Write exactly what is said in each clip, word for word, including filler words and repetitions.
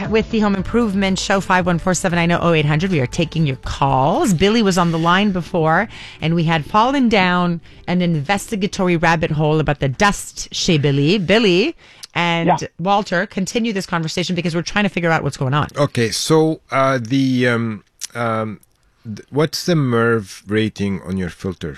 with the Home Improvement Show, five one four, seven nine zero, zero eight hundred. We are taking your calls. Billy was on the line before, and we had fallen down an investigatory rabbit hole about the dust chez Billy. Billy and yeah. Walter, continue this conversation because we're trying to figure out what's going on. Okay, so uh, the um, um, th- what's the M E R V rating on your filter?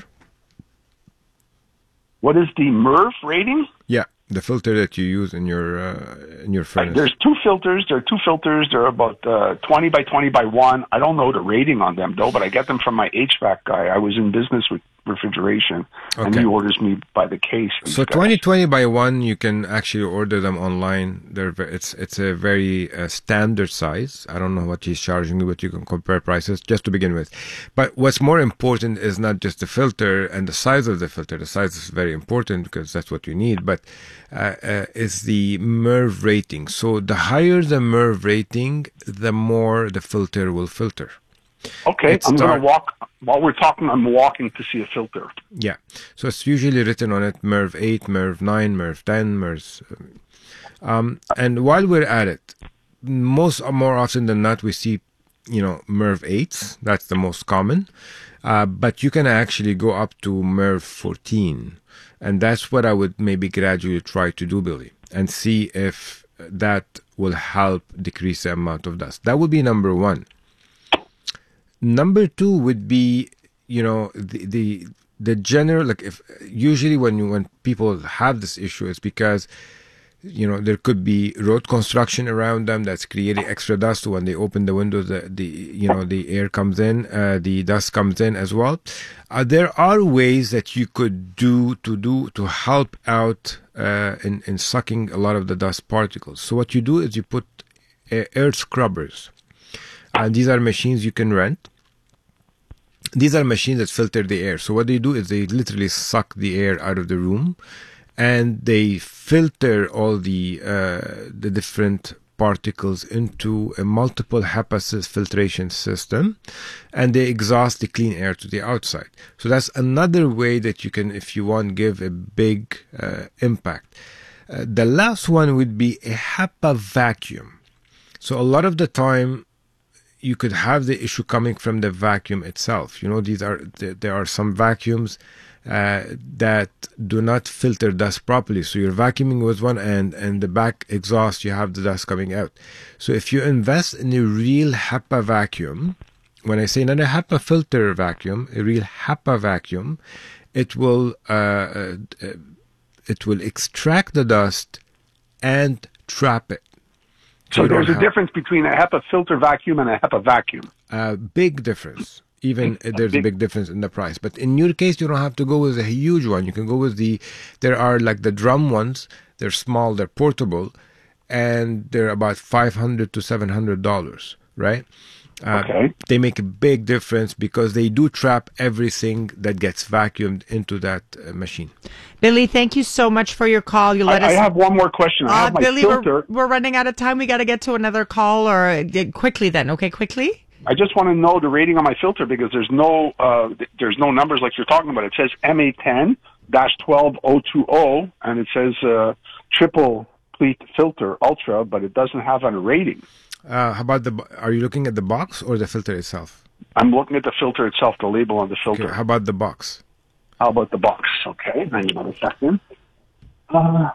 What is the M E R V rating? Yeah, the filter that you use in your uh, in your furnace. There's two filters. There are two filters. They're about uh, twenty by twenty by one. I don't know the rating on them, though, but I get them from my H V A C guy. I was in business with refrigeration, okay. and he orders me by the case. So twenty twenty by one, you can actually order them online. They're ve- it's it's a very uh, standard size. I don't know what he's charging you, but you can compare prices just to begin with. But what's more important is not just the filter and the size of the filter. The size is very important because that's what you need, but uh, uh, is the M E R V rating. So the higher the M E R V rating, the more the filter will filter. Okay, it's I'm going to walk, while we're talking, I'm walking to see a filter. Yeah, so it's usually written on it M E R V eight, M E R V nine, M E R V ten, M E R V... Um, and while we're at it, most more often than not, we see, you know, M E R V eights. That's the most common. Uh, but you can actually go up to M E R V fourteen. And that's what I would maybe gradually try to do, Billy, and see if that will help decrease the amount of dust. That would be number one. Number two would be, you know, the the the general, like, if usually when you, when people have this issue, it's because, you know, there could be road construction around them that's creating extra dust. So when they open the windows, the, the you know, the air comes in, uh, the dust comes in as well. Uh, there are ways that you could do to do to help out uh, in in sucking a lot of the dust particles. So what you do is you put uh, air scrubbers. And these are machines you can rent. These are machines that filter the air. So what they do is they literally suck the air out of the room, and they filter all the uh, the different particles into a multiple HEPA filtration system, and they exhaust the clean air to the outside. So that's another way that you can, if you want, give a big uh, impact. Uh, the last one would be a HEPA vacuum. So a lot of the time, you could have the issue coming from the vacuum itself. You know, these are there are some vacuums uh, that do not filter dust properly. So you're vacuuming with one end, and the back exhaust, you have the dust coming out. So if you invest in a real HEPA vacuum, when I say not a HEPA filter vacuum, a real HEPA vacuum, it will uh, uh, it will extract the dust and trap it. So, so there's a have, difference between a HEPA filter vacuum and a HEPA vacuum. A uh, big difference. Even a there's big, a big difference in the price. But in your case, you don't have to go with a huge one. You can go with the, there are like the drum ones. They're small, they're portable, and they're about five hundred to seven hundred dollars, right? Uh, okay. They make a big difference because they do trap everything that gets vacuumed into that uh, machine. Billy, thank you so much for your call. You let I, us. I have one more question. I uh, have my Billy, filter. We're, we're running out of time. We got to get to another call, or uh, quickly then. Okay, quickly. I just want to know the rating on my filter because there's no uh, there's no numbers like you're talking about. It says M A ten twelve oh two oh, and it says uh, triple pleat filter ultra, but it doesn't have a rating. Uh, how about the? Are you looking at the box or the filter itself? I'm looking at the filter itself, the label on the filter. Okay, how about the box? How about the box? Okay, hang on a second. Uh,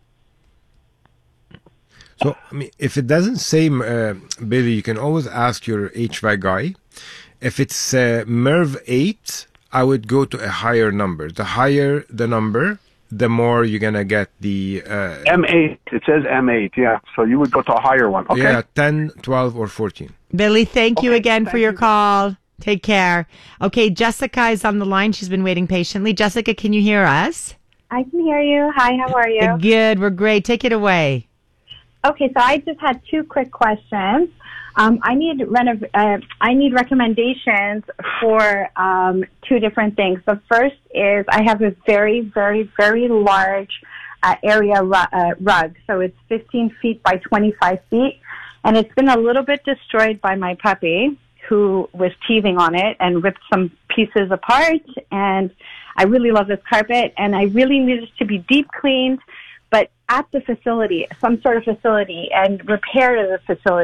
so, I mean, if it doesn't say, uh, Billy, you can always ask your H V A C guy. If it's uh, M E R V eight, I would go to a higher number. The higher the number, the more you're going to get the... Uh, M eight. It says M eight, yeah. So you would go to a higher one. Okay. Yeah, ten, twelve, or fourteen. Billy, thank you okay, again thank for your you. call. Take care. Okay, Jessica is on the line. She's been waiting patiently. Jessica, can you hear us? I can hear you. Hi, how are you? Good, we're great. Take it away. Okay, so I just had two quick questions. Um, I need renov- uh, I need recommendations for um, two different things. The first is I have a very, very, very large uh, area ru- uh, rug. So it's fifteen feet by twenty-five feet. And it's been a little bit destroyed by my puppy, who was teething on it and ripped some pieces apart. And I really love this carpet, and I really need it to be deep cleaned, but at the facility, some sort of facility, and repaired at the facility.